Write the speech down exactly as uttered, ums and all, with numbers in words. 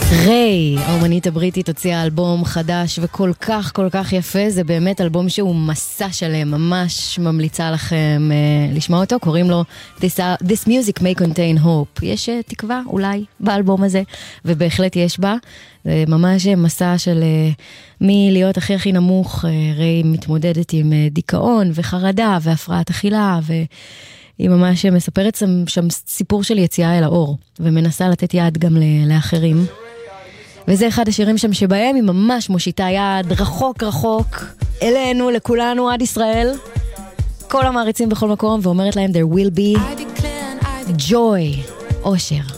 ריי, האומנית הבריטית, הוציאה אלבום חדש וכל כך כל כך יפה. זה באמת אלבום שהוא מסע שלם, ממש ממליצה לכם uh, לשמוע אותו. קוראים לו This, uh, This Music May Contain Hope. יש uh, תקווה אולי באלבום הזה, ובהחלט יש בה. זה ממש מסע של uh, מי להיות הכי הכי נמוך. uh, ריי מתמודדת עם uh, דיכאון וחרדה והפרעת אכילה, ו... היא ממש מספרת שם, שם סיפור של יציאה אל האור, ומנסה לתת יד גם לאחרים. וזה אחד השירים שם שבהם היא ממש מושיטה יד רחוק רחוק אלינו, לכולנו, עד ישראל. כל המעריצים בכל מקום, ואומרת להם, there will be joy, אושר.